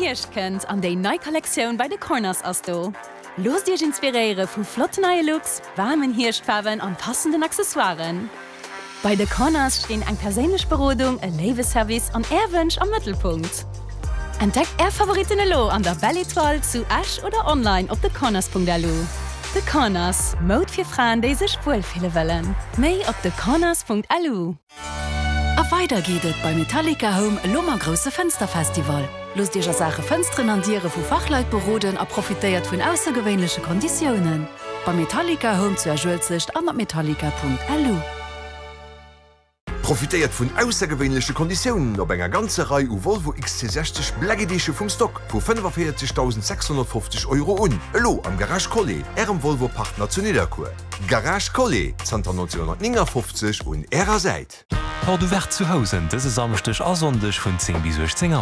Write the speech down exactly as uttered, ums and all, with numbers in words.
hircht könnt an déi neii Kollektion bei de Corners ass do. Los Dich inspiriere vu flotte neue Looks, warmen Hirschfarben an passenden Accessoires. Bei de Corners stehen eng perélech Berodung, e Leweservice an Erwünsch am Mittelpunkt. Entdeckt er Favoritine Lo an der Bellytoile zu Ash oder online op de corners punkt l u. De Corners, Mode fir Frauen, déi sech wohlfühle wellen. Méi op de corners punkt l u. A weiter gehtet bei Metallica Home Lommergrosse Fensterfestival. Los Dicher Sache Fenstren an Diere vu Fachleit beroden a profitéiert vun aussergewéinlesche Konditionen. Bei Metallica Home zu erschwelzecht an metallica punkt l u. Profitéiert vun aussergewéinlesche Konditionen op enger ganze Reihe u Volvo X C sechzig Blägedesche vum Stock vu fünfundvierzigtausendsechshundertfünfzig Euro un. Elo am Garage Collet, Ärem Volvo Partner zu Niederkur. Garage Collet, Zter neunzehnhundertneunundfünfzig und Ärer seit. Hor du wär zu hausen, dëse sammechtech asondech vun zehn bis sechzehn